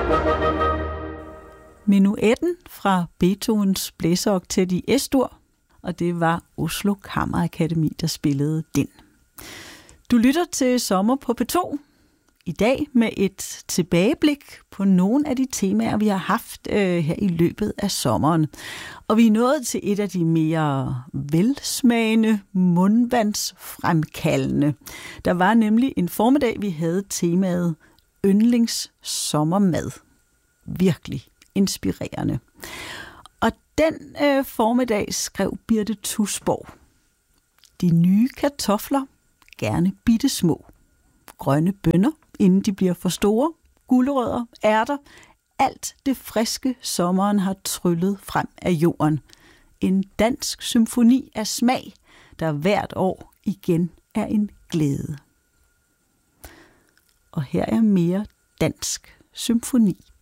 Menuetten fra Beethovens blæseroktet i Es-dur, og det var Oslo Kammerakademi, der spillede den. Du lytter til Sommer på P2. I dag med et tilbageblik på nogle af de temaer, vi har haft her i løbet af sommeren. Og vi er nået til et af de mere velsmagende, mundvandsfremkaldende. Der var nemlig en formiddag, vi havde temaet yndlingssommermad. Virkelig inspirerende. Og den formiddag skrev Birte Tusborg: de nye kartofler, gerne bittesmå. Grønne bønner, inden de bliver for store. Gulerødder, ærter. Alt det friske sommeren har tryllet frem af jorden. En dansk symfoni af smag, der hvert år igen er en glæde. Og her er mere dansk symfoni.